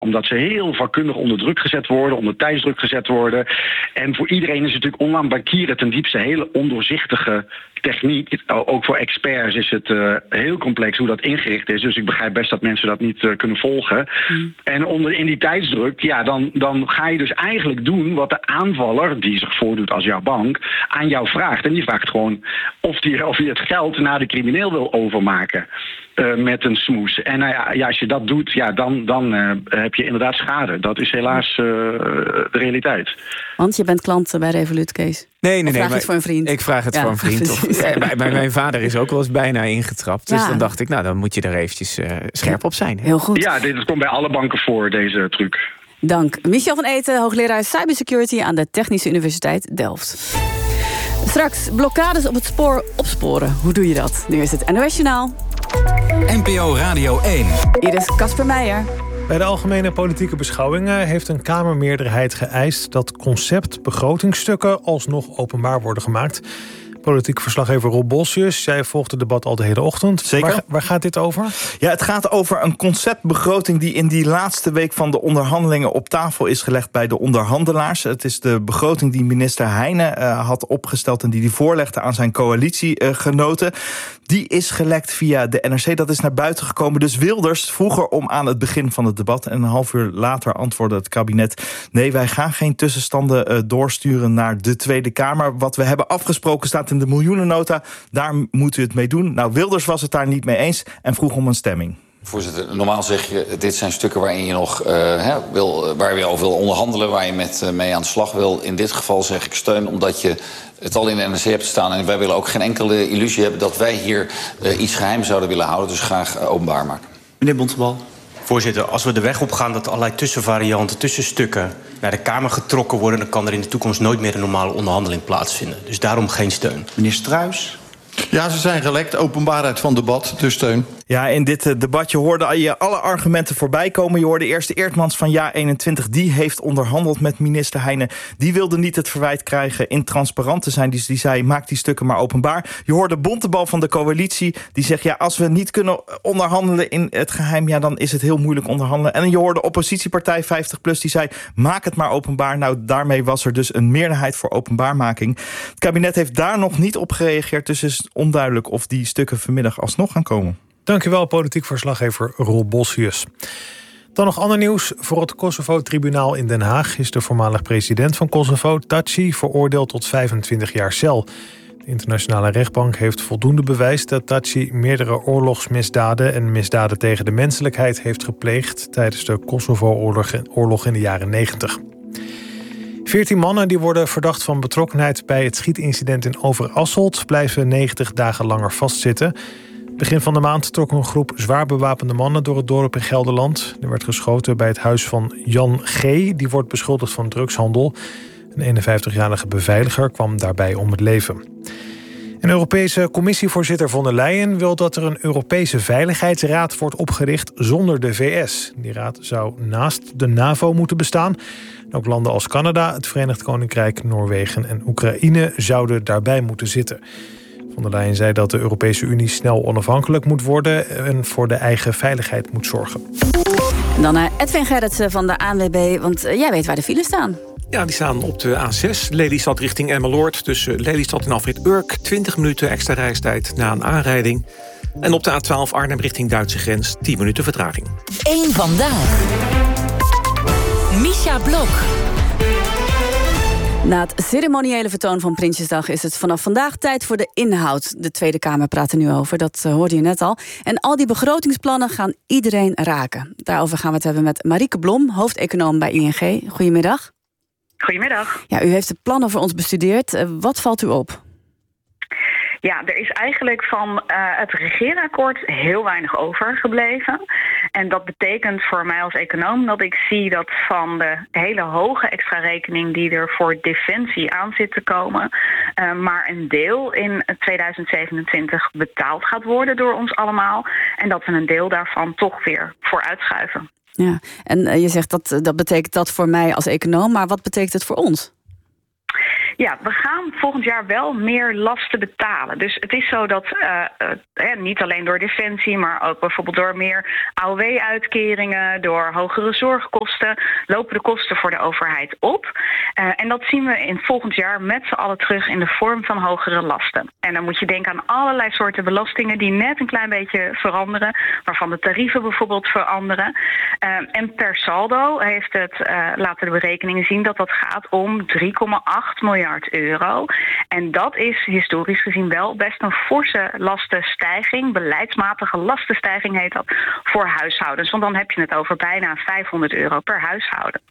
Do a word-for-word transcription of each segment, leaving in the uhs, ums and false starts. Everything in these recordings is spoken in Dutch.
Omdat ze heel vakkundig onder druk gezet worden, onder tijdsdruk gezet worden. En voor iedereen is het natuurlijk online bankieren ten diepste een hele ondoorzichtige techniek. Ook voor experts is het uh, heel complex hoe dat ingericht is. Dus ik begrijp best dat mensen dat niet uh, kunnen volgen. Mm. En onder, in die tijdsdruk, ja, dan, dan ga je dus eigenlijk doen wat de aanvaller, die zich voordoet als jouw bank, aan jou vraagt. En die vraagt gewoon of die, of die het geld naar de crimineel wil overmaken. Uh, met een smoes. En uh, ja, als je dat doet, ja, dan, dan uh, heb je inderdaad schade. Dat is helaas uh, de realiteit. Want je bent klant bij Revolut, Kees. Nee, nee, of nee. vraag je het voor een vriend? Ik vraag het ja, voor een vriend. Of, bij, bij mijn vader is ook wel eens bijna ingetrapt. Dus ja. dan dacht ik, nou, dan moet je er eventjes uh, scherp op zijn. Hè? Heel goed. Ja, dit komt bij alle banken voor, deze truc. Dank. Michel van Eeten, hoogleraar Cybersecurity aan de Technische Universiteit Delft. Straks blokkades op het spoor opsporen. Hoe doe je dat? Nu is het N O S Journaal. N P O Radio één. Hier is Casper Meijer. Bij de algemene politieke beschouwingen heeft een Kamermeerderheid geëist dat concept begrotingstukken alsnog openbaar worden gemaakt. Politiek verslaggever Rob Bolsius, jij volgt het debat al de hele ochtend. Zeker. Waar, waar gaat dit over? Ja, het gaat over een conceptbegroting die in die laatste week van de onderhandelingen op tafel is gelegd bij de onderhandelaars. Het is de begroting die minister Heijnen uh, had opgesteld en die hij voorlegde aan zijn coalitiegenoten. Uh, die is gelekt via de N R C. Dat is naar buiten gekomen. Dus Wilders vroeger om aan het begin van het debat. En een half uur later antwoordde het kabinet: nee, wij gaan geen tussenstanden uh, doorsturen naar de Tweede Kamer. Wat we hebben afgesproken staat in de miljoenennota. Daar moet u het mee doen. Nou, Wilders was het daar niet mee eens en vroeg om een stemming. Voorzitter, normaal zeg je, dit zijn stukken waarin je nog uh, hè, wil, waar je over wil onderhandelen, waar je met uh, mee aan de slag wil. In dit geval zeg ik steun, omdat je het al in de N R C hebt staan. En wij willen ook geen enkele illusie hebben dat wij hier uh, iets geheim zouden willen houden. Dus graag uh, openbaar maken. Meneer Bontebal. Voorzitter, als we de weg op gaan dat allerlei tussenvarianten, tussenstukken naar de Kamer getrokken worden, dan kan er in de toekomst nooit meer een normale onderhandeling plaatsvinden. Dus daarom geen steun. Meneer Struijs. Ja, ze zijn gelekt. Openbaarheid van debat, dus steun. Ja, in dit debatje hoorde je alle argumenten voorbij komen. Je hoorde eerst de Eertmans van Ja eenentwintig. Die heeft onderhandeld met minister Heijnen. Die wilde niet het verwijt krijgen in transparant te zijn. Dus die zei, maak die stukken maar openbaar. Je hoorde Bontebal van de coalitie. Die zegt, ja, als we niet kunnen onderhandelen in het geheim, ja, dan is het heel moeilijk onderhandelen. En je hoorde oppositiepartij vijftig plus. Die zei, maak het maar openbaar. Nou, daarmee was er dus een meerderheid voor openbaarmaking. Het kabinet heeft daar nog niet op gereageerd. Dus is onduidelijk of die stukken vanmiddag alsnog gaan komen. Dankjewel, politiek verslaggever Rob Bolsius. Dan nog ander nieuws. Voor het Kosovo-tribunaal in Den Haag is de voormalig president van Kosovo, Thaçi, veroordeeld tot vijfentwintig jaar cel. De internationale rechtbank heeft voldoende bewijs dat Thaçi meerdere oorlogsmisdaden en misdaden tegen de menselijkheid heeft gepleegd tijdens de Kosovo-oorlog in de jaren negentig. Veertien mannen die worden verdacht van betrokkenheid bij het schietincident in Overasselt blijven negentig dagen langer vastzitten. Begin van de maand trok een groep zwaar bewapende mannen door het dorp in Gelderland. Er werd geschoten bij het huis van Jan G. Die wordt beschuldigd van drugshandel. Een eenenvijftigjarige beveiliger kwam daarbij om het leven. Een Europese commissievoorzitter von der Leyen wil dat er een Europese Veiligheidsraad wordt opgericht zonder de V S. Die raad zou naast de NAVO moeten bestaan. Ook landen als Canada, het Verenigd Koninkrijk, Noorwegen en Oekraïne zouden daarbij moeten zitten. Von der Leyen zei dat de Europese Unie snel onafhankelijk moet worden en voor de eigen veiligheid moet zorgen. En dan naar Edwin Gerritsen van de A N W B, want jij weet waar de files staan. Ja, die staan op de A zes, Lelystad richting Emmeloord. Tussen Lelystad en Afrit Urk, twintig minuten extra reistijd na een aanrijding. En op de A twaalf Arnhem richting Duitse grens, tien minuten vertraging. Eén vandaag. Misha Blok. Na het ceremoniële vertoon van Prinsjesdag is het vanaf vandaag tijd voor de inhoud. De Tweede Kamer praat er nu over, dat hoorde je net al. En al die begrotingsplannen gaan iedereen raken. Daarover gaan we het hebben met Marieke Blom, hoofdeconoom bij I N G. Goedemiddag. Goedemiddag. Ja, u heeft de plannen voor ons bestudeerd. Wat valt u op? Ja, er is eigenlijk van uh, het regeerakkoord heel weinig overgebleven. En dat betekent voor mij als econoom dat ik zie dat van de hele hoge extra rekening die er voor defensie aan zit te komen, uh, maar een deel in tweeduizend zevenentwintig betaald gaat worden door ons allemaal. En dat we een deel daarvan toch weer vooruitschuiven. Ja, en uh, je zegt dat dat betekent dat voor mij als econoom, maar wat betekent het voor ons? Ja, we gaan volgend jaar wel meer lasten betalen. Dus het is zo dat uh, uh, niet alleen door Defensie, maar ook bijvoorbeeld door meer A O W-uitkeringen, door hogere zorgkosten, lopen de kosten voor de overheid op. Uh, en dat zien we in volgend jaar met z'n allen terug in de vorm van hogere lasten. En dan moet je denken aan allerlei soorten belastingen die net een klein beetje veranderen, waarvan de tarieven bijvoorbeeld veranderen. Uh, en per saldo heeft het, uh, laten de berekeningen zien dat dat gaat om drie komma acht miljard euro. En dat is historisch gezien wel best een forse lastenstijging, beleidsmatige lastenstijging heet dat, voor huishoudens. Want dan heb je het over bijna vijfhonderd euro per huishouden.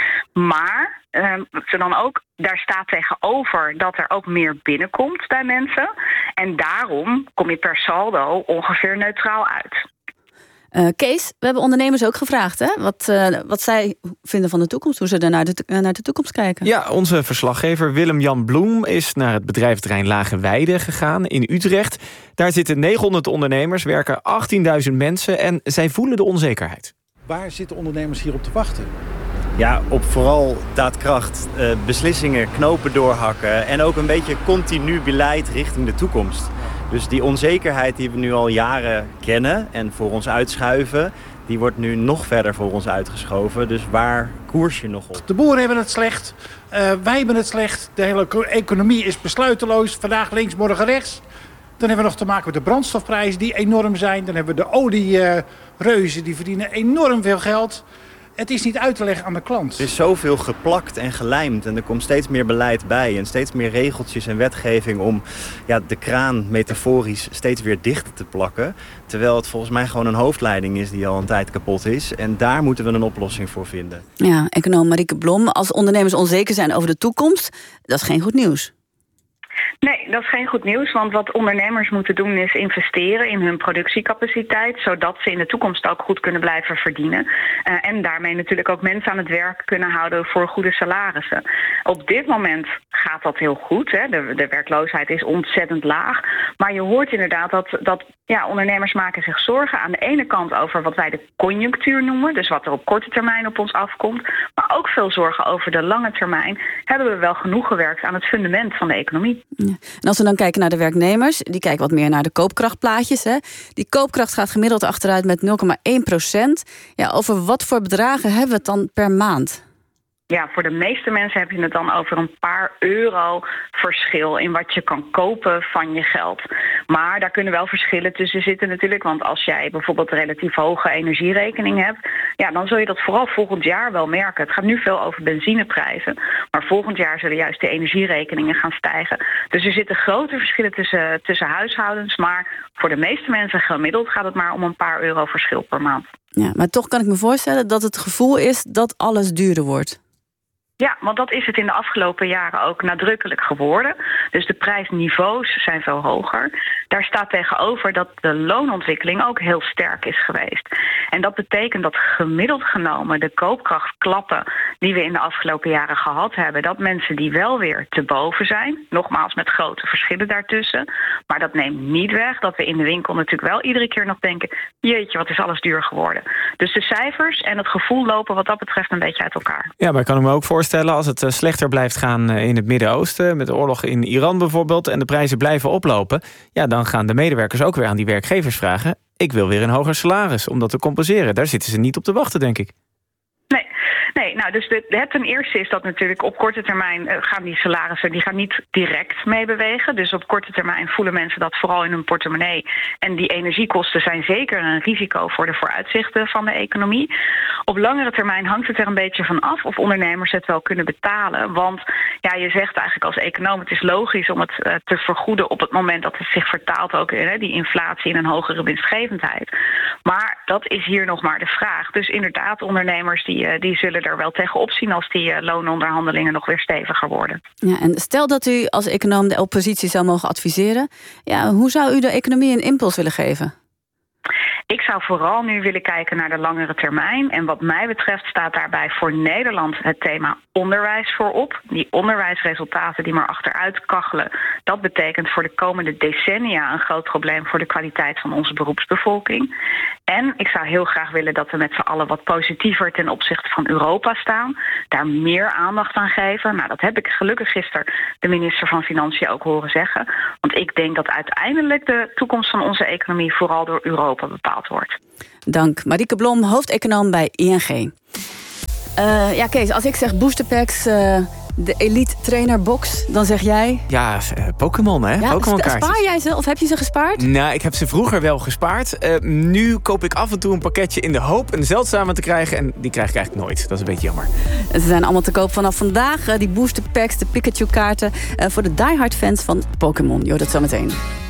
Maar uh, ze dan ook, daar staat tegenover dat er ook meer binnenkomt bij mensen. En daarom kom je per saldo ongeveer neutraal uit. Uh, Kees, we hebben ondernemers ook gevraagd, hè? Wat, uh, wat zij vinden van de toekomst, hoe ze er naar de, uh, naar de toekomst kijken. Ja, onze verslaggever Willem-Jan Bloem is naar het bedrijventerrein Lageweide gegaan in Utrecht. Daar zitten negenhonderd ondernemers, werken achttienduizend mensen en zij voelen de onzekerheid. Waar zitten ondernemers hier op te wachten? Ja, op vooral daadkracht, uh, beslissingen, knopen doorhakken en ook een beetje continu beleid richting de toekomst. Dus die onzekerheid die we nu al jaren kennen en voor ons uitschuiven, die wordt nu nog verder voor ons uitgeschoven. Dus waar koers je nog op? De boeren hebben het slecht, uh, wij hebben het slecht. De hele economie is besluiteloos, vandaag links, morgen rechts. Dan hebben we nog te maken met de brandstofprijzen die enorm zijn. Dan hebben we de oliereuzen, die verdienen enorm veel geld. Het is niet uit te leggen aan de klant. Er is zoveel geplakt en gelijmd en er komt steeds meer beleid bij. En steeds meer regeltjes en wetgeving om ja, de kraan metaforisch steeds weer dicht te plakken. Terwijl het volgens mij gewoon een hoofdleiding is die al een tijd kapot is. En daar moeten we een oplossing voor vinden. Ja, econoom Marieke Blom. Als ondernemers onzeker zijn over de toekomst, dat is geen goed nieuws. Nee, dat is geen goed nieuws, want wat ondernemers moeten doen is investeren in hun productiecapaciteit, zodat ze in de toekomst ook goed kunnen blijven verdienen. Uh, en daarmee natuurlijk ook mensen aan het werk kunnen houden voor goede salarissen. Op dit moment gaat dat heel goed. Hè. De, de werkloosheid is ontzettend laag. Maar je hoort inderdaad dat, dat ja, ondernemers maken zich zorgen aan de ene kant over wat wij de conjunctuur noemen, dus wat er op korte termijn op ons afkomt, maar ook veel zorgen over de lange termijn. Hebben we wel genoeg gewerkt aan het fundament van de economie? Ja. En als we dan kijken naar de werknemers, die kijken wat meer naar de koopkrachtplaatjes. Hè. Die koopkracht gaat gemiddeld achteruit met nul komma één procent. Ja, over wat voor bedragen hebben we het dan per maand? Ja, voor de meeste mensen heb je het dan over een paar euro verschil in wat je kan kopen van je geld. Maar daar kunnen wel verschillen tussen zitten natuurlijk. Want als jij bijvoorbeeld een relatief hoge energierekening hebt, ja, dan zul je dat vooral volgend jaar wel merken. Het gaat nu veel over benzineprijzen. Maar volgend jaar zullen juist de energierekeningen gaan stijgen. Dus er zitten grote verschillen tussen, tussen huishoudens. Maar voor de meeste mensen gemiddeld gaat het maar om een paar euro verschil per maand. Ja, maar toch kan ik me voorstellen dat het gevoel is dat alles duurder wordt. Ja, want dat is het in de afgelopen jaren ook nadrukkelijk geworden. Dus de prijsniveaus zijn veel hoger. Daar staat tegenover dat de loonontwikkeling ook heel sterk is geweest. En dat betekent dat gemiddeld genomen de koopkrachtklappen die we in de afgelopen jaren gehad hebben, dat mensen die wel weer te boven zijn, nogmaals met grote verschillen daartussen, maar dat neemt niet weg dat we in de winkel natuurlijk wel iedere keer nog denken, jeetje, wat is alles duur geworden. Dus de cijfers en het gevoel lopen wat dat betreft een beetje uit elkaar. Ja, maar ik kan me ook voorstellen, als het slechter blijft gaan in het Midden-Oosten, met de oorlog in Iran bijvoorbeeld, en de prijzen blijven oplopen, ja, dan gaan de medewerkers ook weer aan die werkgevers vragen, ik wil weer een hoger salaris om dat te compenseren. Daar zitten ze niet op te wachten, denk ik. Nee, nee, nou dus de, het ten eerste is dat natuurlijk op korte termijn uh, gaan die salarissen die gaan niet direct meebewegen. Dus op korte termijn voelen mensen dat vooral in hun portemonnee. En die energiekosten zijn zeker een risico voor de vooruitzichten van de economie. Op langere termijn hangt het er een beetje van af of ondernemers het wel kunnen betalen. Want ja, je zegt eigenlijk als econoom, het is logisch om het uh, te vergoeden op het moment dat het zich vertaalt ook in uh, die inflatie en een hogere winstgevendheid. Maar dat is hier nog maar de vraag. Dus inderdaad, ondernemers die die zullen er wel tegenop zien als die uh, loononderhandelingen nog weer steviger worden. Ja, en stel dat u als econoom de oppositie zou mogen adviseren. Ja, hoe zou u de economie een impuls willen geven? Ik zou vooral nu willen kijken naar de langere termijn. En wat mij betreft staat daarbij voor Nederland het thema onderwijs voorop. Die onderwijsresultaten die maar achteruit kachelen, dat betekent voor de komende decennia een groot probleem voor de kwaliteit van onze beroepsbevolking. En ik zou heel graag willen dat we met z'n allen wat positiever ten opzichte van Europa staan. Daar meer aandacht aan geven. Nou, dat heb ik gelukkig gisteren de minister van Financiën ook horen zeggen. Want ik denk dat uiteindelijk de toekomst van onze economie vooral door Europa bepaald wordt. Dank. Marieke Blom, hoofdeconoom bij I N G. Uh, ja, Kees, als ik zeg boosterpacks, uh, de elite trainer box, dan zeg jij... Ja, uh, Pokémon, hè? Ja, Pokémon kaartjes. Spaar jij ze of heb je ze gespaard? Nou, ik heb ze vroeger wel gespaard. Uh, nu koop ik af en toe een pakketje in de hoop een zeldzame te krijgen. En die krijg ik eigenlijk nooit. Dat is een beetje jammer. Ze zijn allemaal te koop vanaf vandaag. Uh, die boosterpacks, de Pikachu-kaarten. Uh, voor de diehard fans van Pokémon. Jo, dat zometeen.